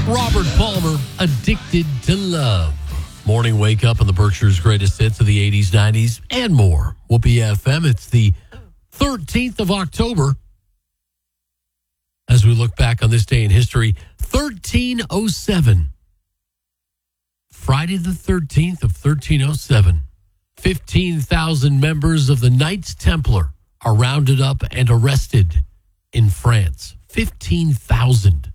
Robert Palmer, Addicted to Love. Morning wake up on the Berkshire's greatest hits of the 80s, 90s, and more. Whoopee FM. It's the 13th of October. As we look back on this day in history, 1307. Friday the 13th of 1307. 15,000 members of the Knights Templar are rounded up and arrested in France. 15,000.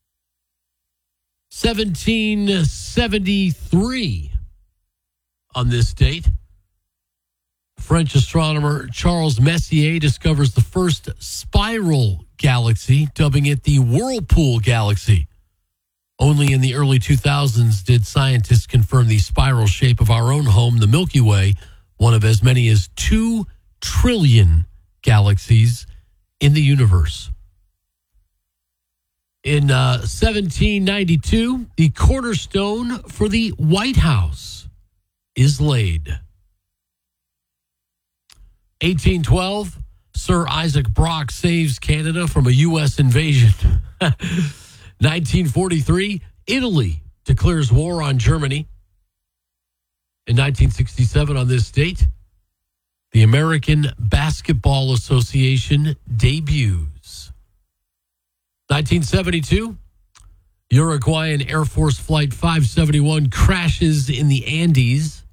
1773 on this date, French astronomer Charles Messier discovers the first spiral galaxy, dubbing it the Whirlpool Galaxy. Only in the early 2000s did scientists confirm the spiral shape of our own home, the Milky Way, one of as many as 2 trillion galaxies in the universe. In 1792, the cornerstone for the White House is laid. 1812, Sir Isaac Brock saves Canada from a U.S. invasion. 1943, Italy declares war on Germany. In 1967, on this date, the American Basketball Association debuts. 1972, Uruguayan Air Force Flight 571 crashes in the Andes.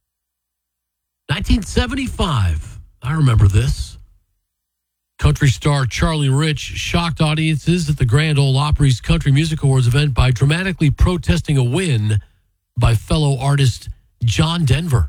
1975, I remember this. Country star Charlie Rich shocked audiences at the Grand Ole Opry's Country Music Awards event by dramatically protesting a win by fellow artist John Denver.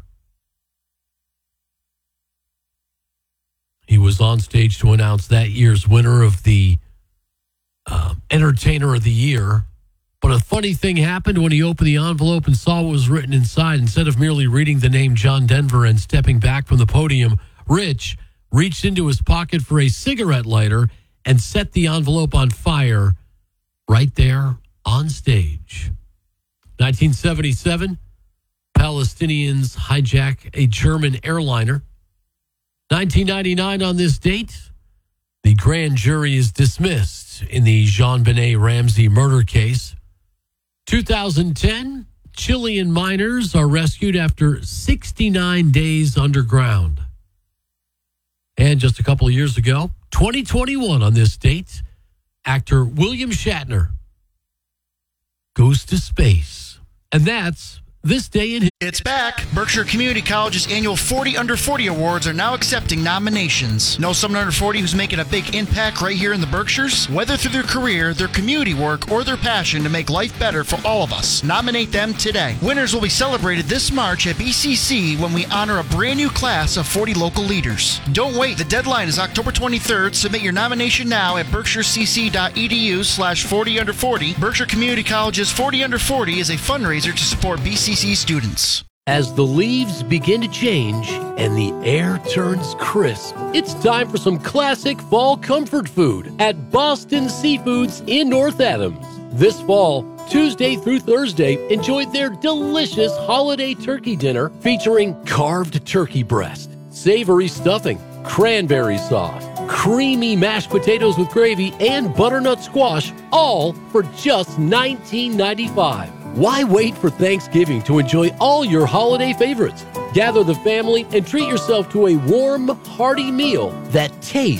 He was on stage to announce that year's winner of the Entertainer of the Year. But a funny thing happened when he opened the envelope and saw what was written inside. Instead of merely reading the name John Denver and stepping back from the podium, Rich reached into his pocket for a cigarette lighter and set the envelope on fire right there on stage. 1977, Palestinians hijack a German airliner. 1999 on this date, the grand jury is dismissed in the JonBenet Ramsey murder case. 2010, Chilean miners are rescued after 69 days underground. And just a couple of years ago, 2021 on this date, actor William Shatner goes to space. And that's this day in... It's back. Berkshire Community College's annual 40 Under 40 Awards are now accepting nominations. Know someone under 40 who's making a big impact right here in the Berkshires? Whether through their career, their community work, or their passion to make life better for all of us, nominate them today. Winners will be celebrated this March at BCC when we honor a brand new class of 40 local leaders. Don't wait. The deadline is October 23rd. Submit your nomination now at berkshirecc.edu/40 under 40. Berkshire Community College's 40 Under 40 is a fundraiser to support BCC students. As the leaves begin to change and the air turns crisp, it's time for some classic fall comfort food at Boston Seafoods in North Adams. This fall, Tuesday through Thursday, enjoy their delicious holiday turkey dinner featuring carved turkey breast, savory stuffing, cranberry sauce, creamy mashed potatoes with gravy, and butternut squash, all for just $19.95. Why wait for Thanksgiving to enjoy all your holiday favorites? Gather the family and treat yourself to a warm, hearty meal that tastes